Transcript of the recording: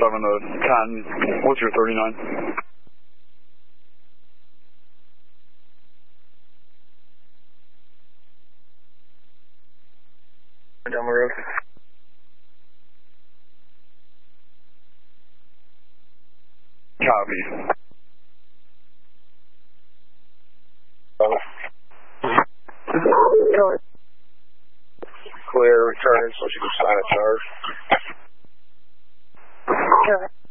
to 10. What's your 39? Down the road. Copy. Clear, return, so she can sign a charge. Sure.